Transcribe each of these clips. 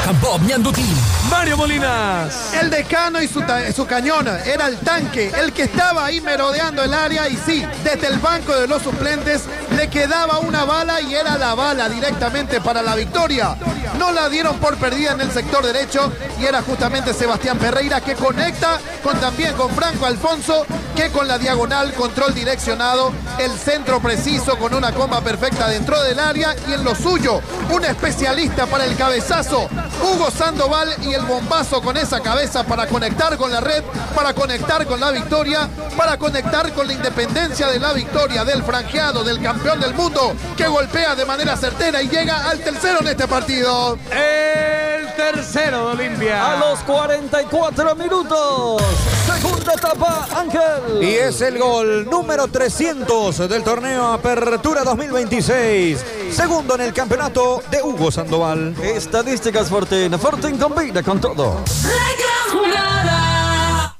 and Pop Ñandutí. Mario Molinas. El decano y su cañón era el tanque, el que estaba ahí merodeando el área, y sí, desde el banco de los suplentes le quedaba una bala y era la bala directamente para la victoria. No la dieron por perdida en el sector derecho y era justamente Sebastián Ferreira que conecta también con Franco Alfonso, que con la diagonal, control direccionado, el centro preciso con una comba perfecta dentro del área y en lo suyo, un especialista para el cabezazo, Hugo Sandoval, y el bombazo con esa cabeza para conectar con la red, para conectar con la victoria, para conectar con la independencia de la victoria del franjeado, del campeón del mundo, que golpea de manera certera y llega al tercero en este partido. El tercero de Olimpia. A los 44 minutos. Segunda etapa, Ángel. Y es el gol número 300 del torneo Apertura 2026. Segundo en el campeonato de Hugo Sandoval. Estadísticas Fortín. Fortín combina con todo. La gran jugada.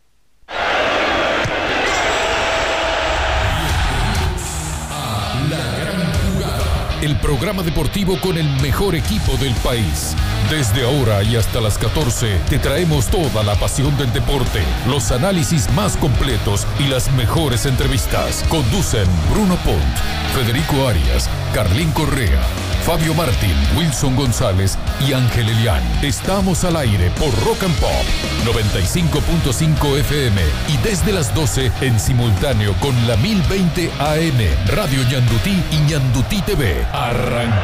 La gran jugada. El programa deportivo con el mejor equipo del país. Desde ahora y hasta las 14 te traemos toda la pasión del deporte, los análisis más completos y las mejores entrevistas. Conducen Bruno Pont, Federico Arias, Carlín Correa, Fabio Martín, Wilson González y Ángel Elián. Estamos al aire por Rock and Pop 95.5 FM y desde las 12 en simultáneo con la 1020 AM, Radio Ñandutí y Ñandutí TV. Arrancamos.